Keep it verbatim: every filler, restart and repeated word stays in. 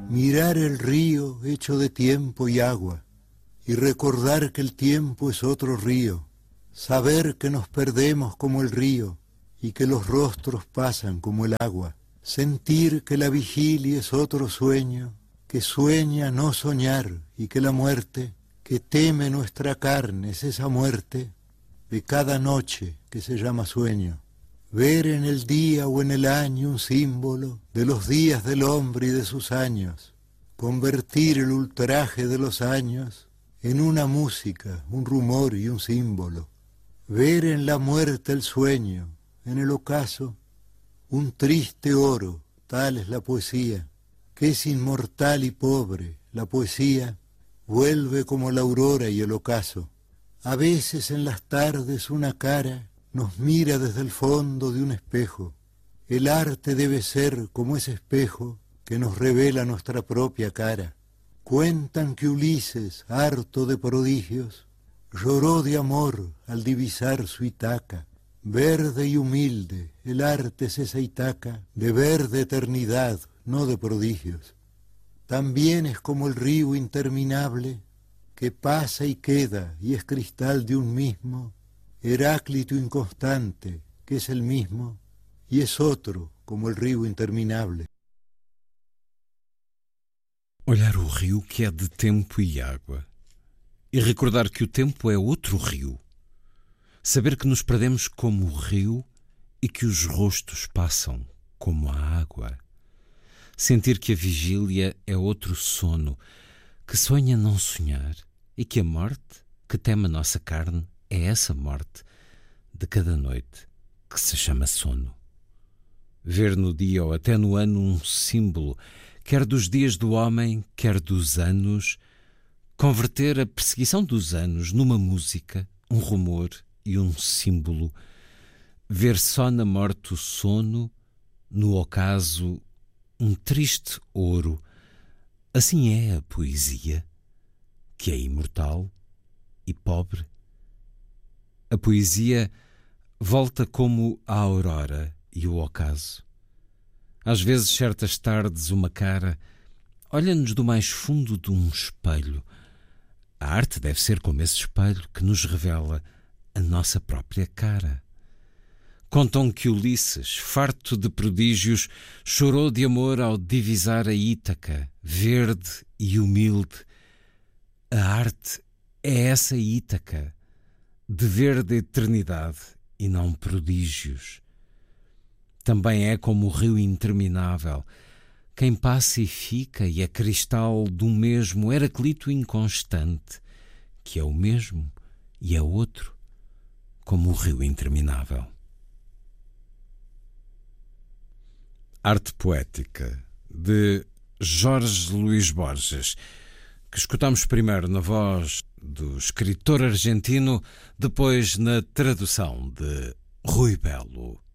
Mirar el río hecho de tiempo y agua, y recordar que el tiempo es otro río, saber que nos perdemos como el río, y que los rostros pasan como el agua, sentir que la vigilia es otro sueño, que sueña no soñar, y que la muerte, que teme nuestra carne, es esa muerte de cada noche que se llama sueño. Ver en el día o en el año un símbolo de los días del hombre y de sus años, convertir el ultraje de los años en una música, un rumor y un símbolo. Ver en la muerte el sueño, en el ocaso, un triste oro, tal es la poesía, que es inmortal y pobre. La poesía vuelve como la aurora y el ocaso. A veces en las tardes una cara nos mira desde el fondo de un espejo. El arte debe ser como ese espejo que nos revela nuestra propia cara. Cuentan que Ulises, harto de prodigios, lloró de amor al divisar su Itaca. Verde y humilde, el arte es esa Itaca de verde eternidad, no de prodigios. También es como el río interminable que pasa y queda y es cristal de un mismo, Heráclito inconstante, que es el mismo, y es otro, como el rio interminável. Olhar o rio que é de tempo e água, e recordar que o tempo é outro rio. Saber que nos perdemos como o rio e que os rostos passam como a água. Sentir que a vigília é outro sono, que sonha não sonhar, e que a morte, que teme a nossa carne, é essa morte de cada noite que se chama sono. Ver no dia ou até no ano um símbolo, quer dos dias do homem, quer dos anos, converter a perseguição dos anos numa música, um rumor e um símbolo. Ver só na morte o sono, no ocaso um triste ouro. Assim é a poesia, que é imortal e pobre. A poesia volta como a aurora e o ocaso. Às vezes, certas tardes, uma cara olha-nos do mais fundo de um espelho. A arte deve ser como esse espelho que nos revela a nossa própria cara. Contam que Ulisses, farto de prodígios, chorou de amor ao divisar a Ítaca, verde e humilde. A arte é essa Ítaca, de verde eternidade e não prodígios. Também é como o rio interminável, quem passa e fica e é cristal de um mesmo Heraclito inconstante, que é o mesmo e é outro, como o rio interminável. Arte Poética, de Jorge Luís Borges, que escutamos primeiro na voz do escritor argentino, depois na tradução de Rui Belo.